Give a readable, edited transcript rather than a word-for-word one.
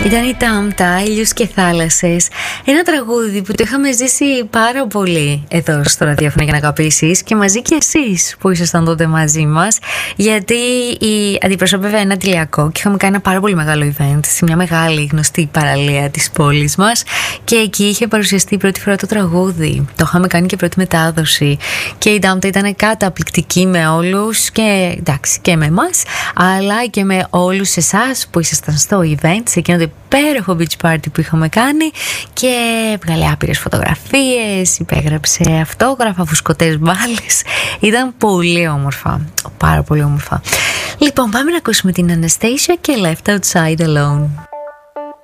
Ήταν η Τάμτα, Ήλιος και Θάλασσες. Ένα τραγούδι που το είχαμε ζήσει πάρα πολύ εδώ στο ραδιόφωνο για να αγαπήσεις, και μαζί και εσείς που ήσασταν τότε μαζί μας, γιατί αντιπροσώπευε ένα τηλιακό και είχαμε κάνει ένα πάρα πολύ μεγάλο event σε μια μεγάλη γνωστή παραλία της πόλης μας, και εκεί είχε παρουσιαστεί πρώτη φορά το τραγούδι. Το είχαμε κάνει και πρώτη μετάδοση και η Τάμτα ήταν καταπληκτική με όλους, και εντάξει και με εμάς, αλλά και με όλους εσάς που ήσασταν στο event, σε εκείνο το υπέροχο beach party που είχαμε κάνει, και έβγαλε άπειρες φωτογραφίες, υπέγραψε αυτόγραφα, φουσκωτές μπάλες. Ήταν πολύ όμορφα, πάρα πολύ όμορφα. Λοιπόν, πάμε να ακούσουμε την Anastasia και Left Outside Alone.